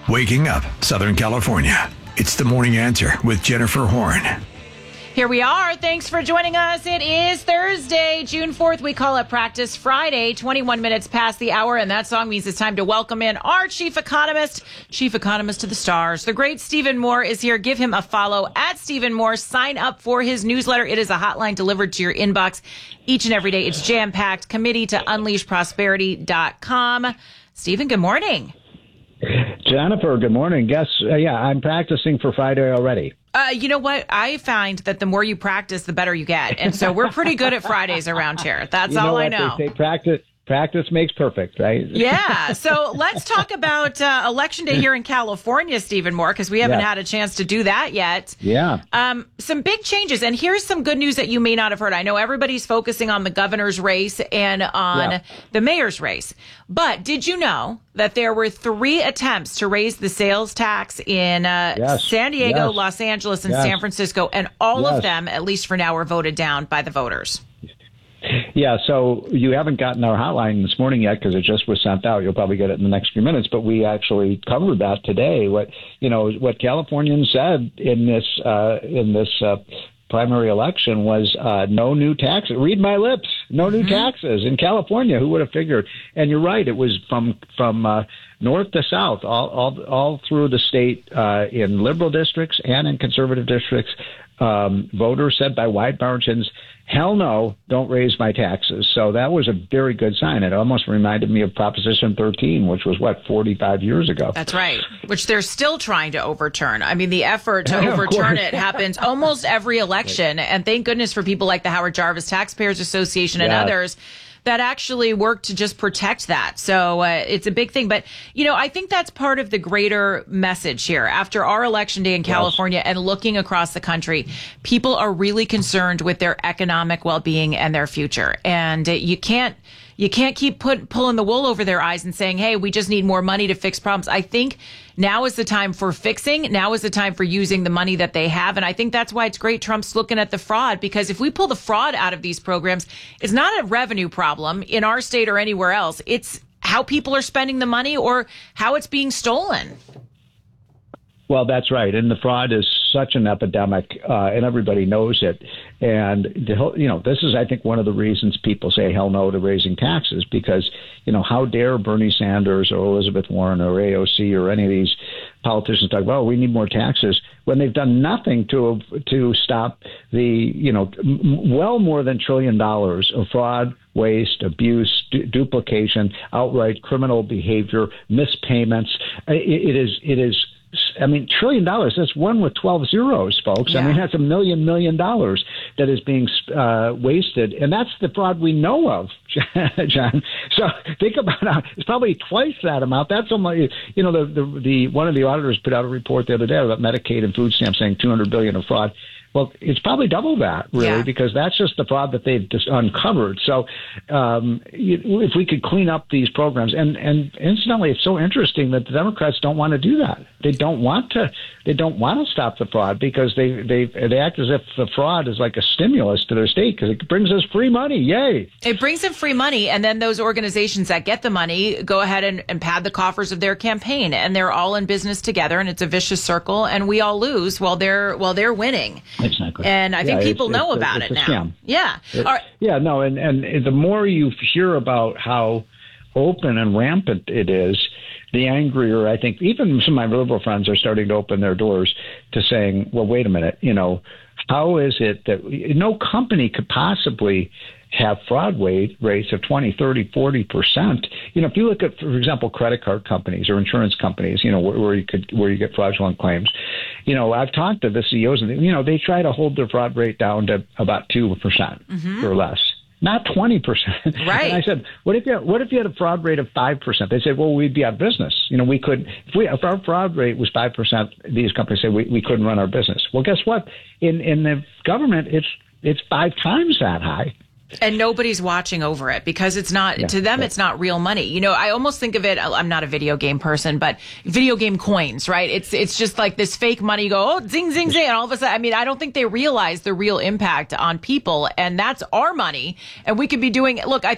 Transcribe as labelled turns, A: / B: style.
A: Waking up Southern California. It's the Morning Answer with Jennifer Horn.
B: Here we are. Thanks for joining us. It is Thursday, June 4th. We call it Practice Friday, 21 minutes past the hour. And that song means it's time to welcome in our chief economist to the stars. The great Stephen Moore is here. Give him a follow at Stephen Moore. Sign up for his newsletter. It is a hotline delivered to your inbox each and every day. It's jam-packed. Committee to unleashprosperity.com. Stephen, good morning.
C: Jennifer, good morning. I'm practicing for Friday already.
B: You know what? I find that the more you practice, the better you get. And so we're pretty good at Fridays around here. That's all I know.
C: They say practice makes perfect, right?
B: Yeah. So let's talk about Election Day here in California, Stephen Moore, because we haven't had a chance to do that yet.
C: Yeah.
B: Some big changes. And here's some good news that you may not have heard. I know everybody's focusing on the governor's race and on the mayor's race. But did you know that there were 3 attempts to raise the sales tax in San Diego, Los Angeles, and San Francisco, and all of them, at least for now, were voted down by the voters?
C: Yeah, so you haven't gotten our hotline this morning yet because it just was sent out. You'll probably get it in the next few minutes, but we actually covered that today. What Californians said in this primary election was no new taxes. Read my lips. No new taxes in California. Who would have figured? And you're right. It was from north to south, all through the state, in liberal districts and in conservative districts. Voters said by wide margins, hell no, don't raise my taxes. So that was a very good sign. It almost reminded me of Proposition 13, which was, 45 years ago?
B: That's right, which they're still trying to overturn. I mean, the effort to overturn it happens almost every election. And thank goodness for people like the Howard Jarvis Taxpayers Association and others that actually work to just protect that. So it's a big thing. But, I think that's part of the greater message here. After our election day in California and looking across the country, people are really concerned with their economic well-being and their future. And you can't keep pulling the wool over their eyes and saying, hey, we just need more money to fix problems. I think now is the time for fixing. Now is the time for using the money that they have. And I think that's why it's great Trump's looking at the fraud, because if we pull the fraud out of these programs, it's not a revenue problem in our state or anywhere else. It's how people are spending the money or how it's being stolen.
C: Well, that's right. And the fraud is such an epidemic, and everybody knows it. And, this is, I think, one of the reasons people say hell no to raising taxes, because, how dare Bernie Sanders or Elizabeth Warren or AOC or any of these politicians talk about, we need more taxes, when they've done nothing to stop the, well more than $1 trillion of fraud, waste, abuse, duplication, outright criminal behavior, mispayments. It is. I mean, $1 trillion, that's one with 12 zeros, folks. Yeah. I mean, that's $1 million that is being wasted. And that's the fraud we know of, John. So think about how it's probably twice that amount. That's almost, the one of the auditors put out a report the other day about Medicaid and food stamps saying $200 billion of fraud. Well, it's probably double that, really, because that's just the fraud that they've just uncovered. So if we could clean up these programs, and incidentally, it's so interesting that the Democrats don't want to do that. They don't want to stop the fraud because they act as if the fraud is like a stimulus to their state because it brings us free money. Yay.
B: It brings them free money. And then those organizations that get the money go ahead and pad the coffers of their campaign, and they're all in business together, and it's a vicious circle, and we all lose while they're winning.
C: Exactly.
B: And I think people know about it now.
C: Scam.
B: Yeah.
C: All right. Yeah, no, and the more you hear about how open and rampant it is, the angrier I think even some of my liberal friends are starting to open their doors to saying, well, wait a minute, how is it that no company could possibly have fraud rates of 20, 30, 40%. If you look at, for example, credit card companies or insurance companies, where you get fraudulent claims, I've talked to the CEOs and, they try to hold their fraud rate down to about 2% or less. Not 20%.
B: Right.
C: And I said, what if you had a fraud rate of 5%? They said, well, we'd be out of business. We could, if our fraud rate was 5%, these companies said we couldn't run our business. Well, guess what? In the government, it's 5 times that high.
B: And nobody's watching over it because it's not, to them, it's not real money. I almost think of it, I'm not a video game person, but video game coins, right? It's just like this fake money. You go, oh, zing, zing, zing. And all of a sudden, I don't think they realize the real impact on people. And that's our money. And we could be doing, look,